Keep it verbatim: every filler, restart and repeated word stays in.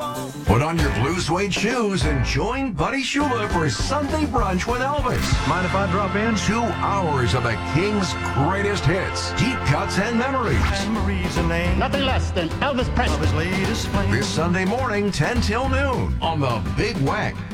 Put on your blue suede shoes and join Buddy Shula for Sunday Brunch with Elvis. Mind if I drop in? Two hours of the King's greatest hits, deep cuts, and memories. Marie's a name. Nothing less than Elvis Presley. Of his latest flame. This Sunday morning, ten till noon on the Big Wack.